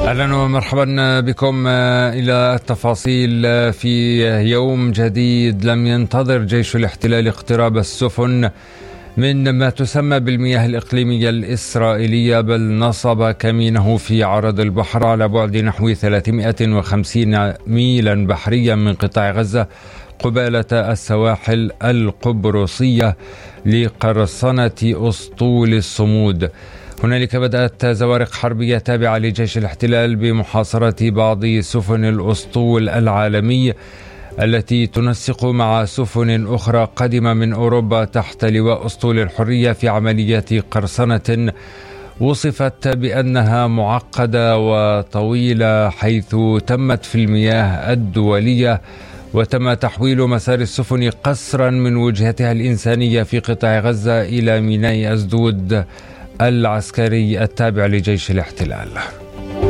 أهلا ومرحبا بكم إلى التفاصيل في يوم جديد. لم ينتظر جيش الاحتلال اقتراب السفن من ما تسمى بالمياه الإقليمية الإسرائيلية، بل نصب كمينه في عرض البحر على بعد نحو 350 ميلا بحريا من قطاع غزة قبالة السواحل القبرصية لقرصنة أسطول الصمود. هنالك بدأت زوارق حربية تابعة لجيش الاحتلال بمحاصرة بعض سفن الأسطول العالمي التي تنسق مع سفن أخرى قادمة من أوروبا تحت لواء أسطول الحرية في عملية قرصنة وصفت بأنها معقدة وطويلة، حيث تمت في المياه الدولية وتم تحويل مسار السفن قسرا من وجهتها الإنسانية في قطاع غزة إلى ميناء أسدود العسكري التابع لجيش الاحتلال.